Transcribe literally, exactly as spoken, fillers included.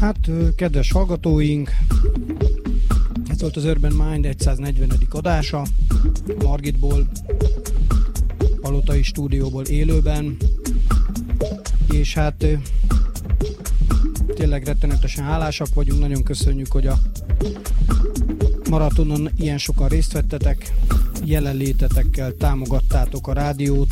Hát, kedves hallgatóink, ez volt az Urban Mind száznegyvenedik adása, Margitból, Palotai stúdióból élőben, és hát tényleg rettenetesen hálásak vagyunk, nagyon köszönjük, hogy a maratonon ilyen sokan részt vettetek, jelenlétetekkel támogattátok a rádiót,